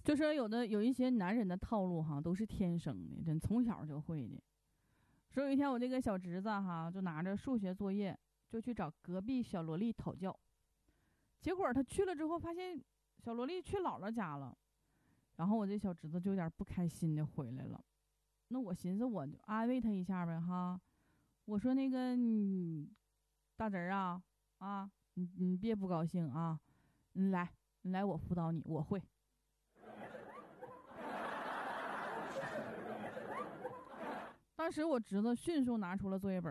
就说有一些男人的套路哈，都是天生的，真从小就会的。说有一天我这个小侄子哈，就拿着数学作业就去找隔壁小萝莉讨教，结果他去了之后发现小萝莉去姥姥家了，然后我这小侄子就有点不开心的回来了。那我寻思我就安慰他一下呗哈，我说那个你大侄儿你别不高兴啊，你来我辅导你，我会。当时我侄子迅速拿出了作业本，